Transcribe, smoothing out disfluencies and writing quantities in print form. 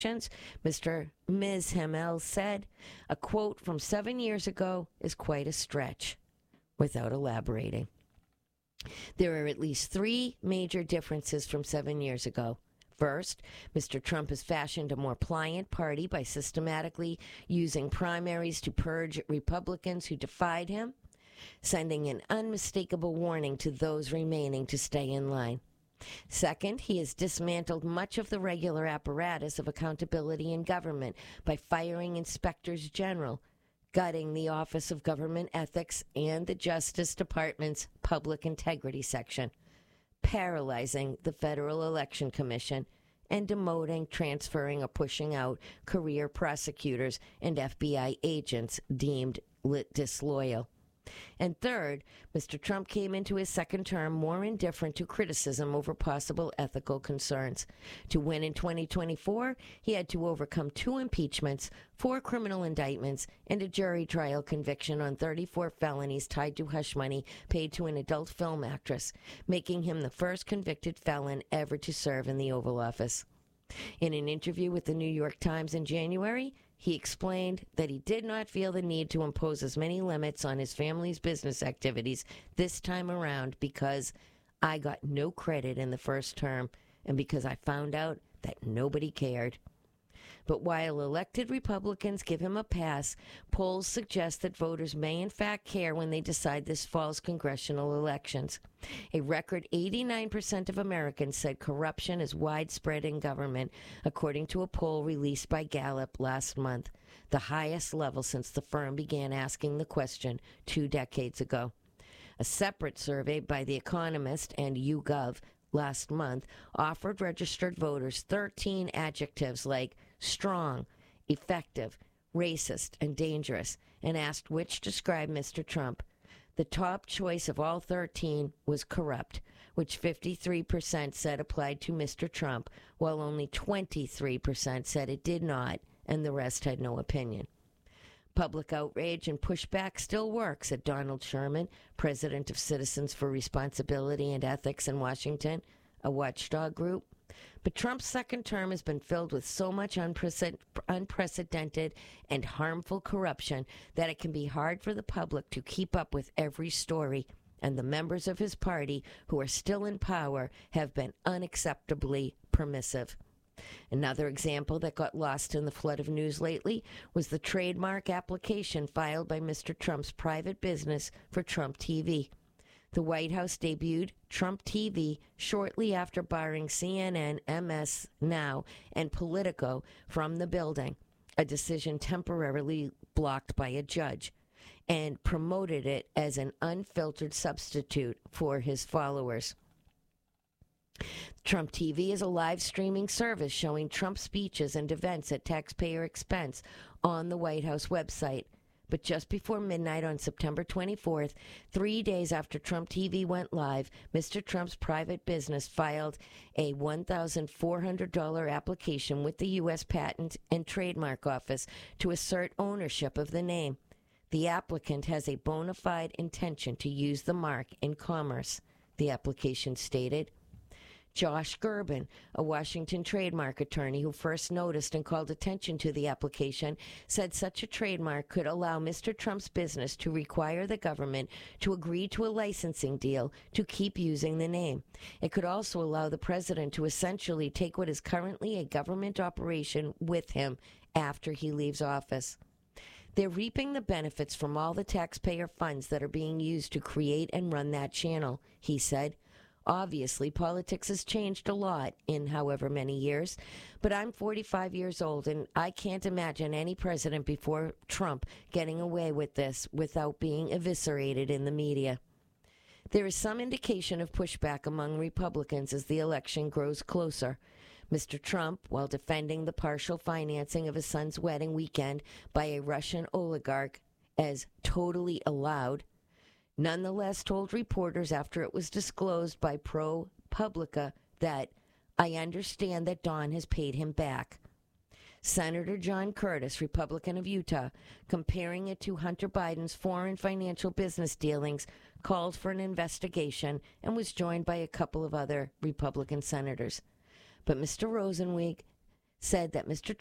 Ms. Hamel said, a quote from 7 years ago is quite a stretch, without elaborating. There are at least three major differences from 7 years ago. First, Mr. Trump has fashioned a more pliant party by systematically using primaries to purge Republicans who defied him, sending an unmistakable warning to those remaining to stay in line. Second, he has dismantled much of the regular apparatus of accountability in government by firing inspectors general, gutting the Office of Government Ethics and the Justice Department's Public Integrity Section, paralyzing the Federal Election Commission, and demoting, transferring, or pushing out career prosecutors and FBI agents deemed disloyal. And third, Mr. Trump came into his second term more indifferent to criticism over possible ethical concerns. To win in 2024, he had to overcome 2 impeachments, 4 criminal indictments, and a jury trial conviction on 34 felonies tied to hush money paid to an adult film actress, making him the first convicted felon ever to serve in the Oval Office. In an interview with the New York Times in January, he explained that he did not feel the need to impose as many limits on his family's business activities this time around because I got no credit in the first term and because I found out that nobody cared. But while elected Republicans give him a pass, polls suggest that voters may in fact care when they decide this fall's congressional elections. A record 89% of Americans said corruption is widespread in government, according to a poll released by Gallup last month, the highest level since the firm began asking the question 2 decades ago. A separate survey by The Economist and YouGov last month offered registered voters 13 adjectives like strong, effective, racist, and dangerous, and asked which described Mr. Trump. The top choice of all 13 was corrupt, which 53% said applied to Mr. Trump, while only 23% said it did not, and the rest had no opinion. Public outrage and pushback still works, said Donald Sherman, president of Citizens for Responsibility and Ethics in Washington, a watchdog group. But Trump's second term has been filled with so much unprecedented and harmful corruption that it can be hard for the public to keep up with every story, and the members of his party who are still in power have been unacceptably permissive. Another example that got lost in the flood of news lately was the trademark application filed by Mr. Trump's private business for Trump TV. The White House debuted Trump TV shortly after barring CNN, MS Now, and Politico from the building, a decision temporarily blocked by a judge, and promoted it as an unfiltered substitute for his followers. Trump TV is a live streaming service showing Trump speeches and events at taxpayer expense on the White House website. But just before midnight on September 24th, 3 days after Trump TV went live, Mr. Trump's private business filed a $1,400 application with the U.S. Patent and Trademark Office to assert ownership of the name. The applicant has a bona fide intention to use the mark in commerce, the application stated. Josh Gerben, a Washington trademark attorney who first noticed and called attention to the application, said such a trademark could allow Mr. Trump's business to require the government to agree to a licensing deal to keep using the name. It could also allow the president to essentially take what is currently a government operation with him after he leaves office. They're reaping the benefits from all the taxpayer funds that are being used to create and run that channel, he said. Obviously, politics has changed a lot in however many years, but I'm 45 years old, and I can't imagine any president before Trump getting away with this without being eviscerated in the media. There is some indication of pushback among Republicans as the election grows closer. Mr. Trump, while defending the partial financing of his son's wedding weekend by a Russian oligarch as totally allowed, nonetheless told reporters after it was disclosed by ProPublica that, I understand that Don has paid him back. Senator John Curtis, Republican of Utah, comparing it to Hunter Biden's foreign financial business dealings, called for an investigation and was joined by a couple of other Republican senators. But Mr. Rosenweig said that Mr.